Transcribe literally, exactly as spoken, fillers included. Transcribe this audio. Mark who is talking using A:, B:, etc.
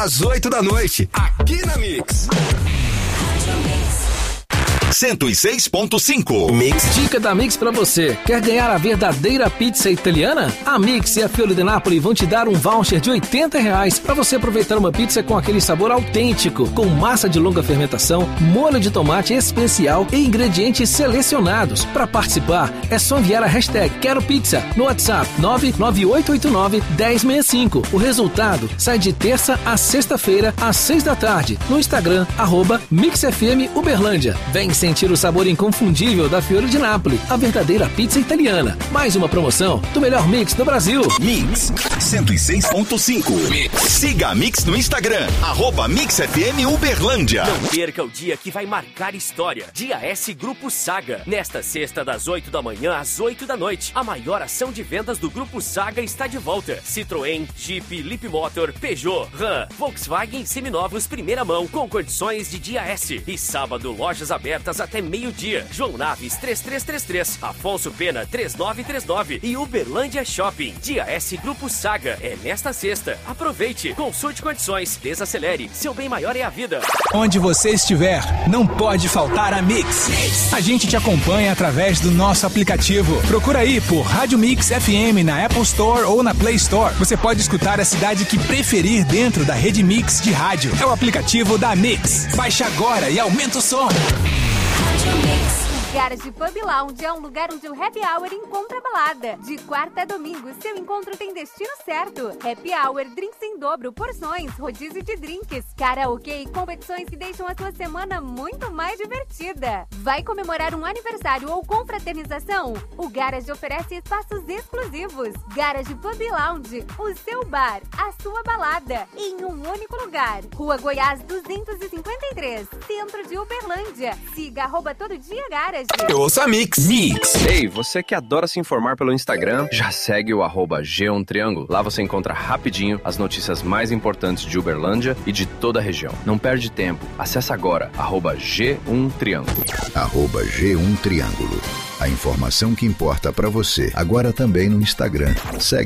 A: às oito da noite, aqui na Mix.
B: cento e seis ponto cinco. Mix.
C: Dica da Mix pra você. Quer ganhar a verdadeira pizza italiana? A Mix e a Fiore di Napoli vão te dar um voucher de oitenta reais pra você aproveitar uma pizza com aquele sabor autêntico, com massa de longa fermentação, molho de tomate especial e ingredientes selecionados. Pra participar, é só enviar a hashtag Quero Pizza no WhatsApp nove nove oito oito nove, um zero seis cinco. O resultado sai de terça a sexta-feira, às seis da tarde, no Instagram, arroba MixFM Uberlândia. Vem sentir o sabor inconfundível da Fiore di Napoli, a verdadeira pizza italiana. Mais uma promoção do melhor mix do Brasil.
B: Mix cento e seis ponto cinco. Siga a Mix no Instagram, arroba MixFM Uberlândia.
D: Não perca o dia que vai marcar história. Dia S Grupo Saga. Nesta sexta, das oito da manhã às oito da noite, a maior ação de vendas do Grupo Saga está de volta. Citroën, Jeep, Leap Motor, Peugeot, Ram, Volkswagen seminovos primeira mão com condições de dia S. E sábado, lojas abertas até meio-dia. João Naves três três três três, Afonso Pena três nove três nove e Uberlândia Shopping. Dia S Grupo Saga é nesta sexta. Aproveite, consulte condições, desacelere. Seu bem maior é a vida.
E: Onde você estiver, não pode faltar a Mix. A gente te acompanha através do nosso aplicativo. Procura aí por Rádio Mix F M na Apple Store ou na Play Store. Você pode escutar a cidade que preferir dentro da rede Mix de rádio. É o aplicativo da Mix. Baixe agora e aumenta o som.
F: Garage Pub Lounge é um lugar onde o happy hour encontra balada. De quarta a domingo, seu encontro tem destino certo. Happy hour, drinks em dobro, porções, rodízio de drinks, karaokê e competições que deixam a sua semana muito mais divertida. Vai comemorar um aniversário ou confraternização? O Garage oferece espaços exclusivos. Garage Pub Lounge, o seu bar, a sua balada, em um único lugar. Rua Goiás duzentos e cinquenta e três, centro de Uberlândia. Siga arroba todo dia Garage.
A: Eu ouço a Mix. Mix.
G: Ei, você que adora se informar pelo Instagram, já segue o arroba G um Triângulo. Lá você encontra rapidinho as notícias mais importantes de Uberlândia e de toda a região. Não perde tempo. Acesse agora, arroba G um Triângulo.
H: Arroba G um Triângulo. A informação que importa pra você, agora também no Instagram. Segue